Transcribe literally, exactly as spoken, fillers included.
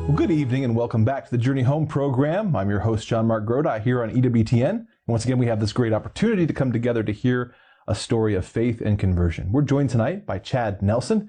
Well, good evening and welcome back to the Journey Home program. I'm your host, John Mark Grodi, here on E W T N. And once again, we have this great opportunity to come together to hear a story of faith and conversion. We're joined tonight by Chad Nelson.